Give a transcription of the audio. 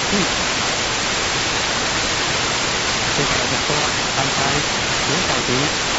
嗯，接下来的说翻开减少题。